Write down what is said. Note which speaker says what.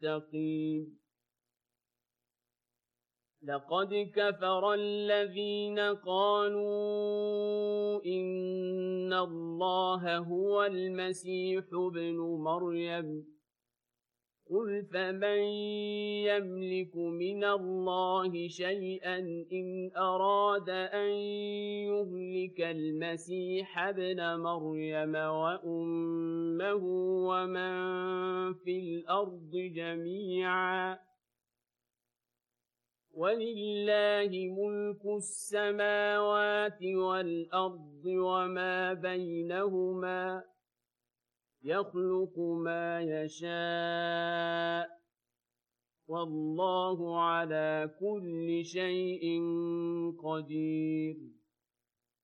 Speaker 1: مستقيم لقد كفر الذين قالوا إن الله هو المسيح ابن مريم قل فمن يملك من الله شيئا إن أراد أن يهلك المسيح ابن مريم وأمه ومن في الأرض جميعا ولله ملك السماوات والأرض وما بينهما يخلق ما يشاء والله على كل شيء قدير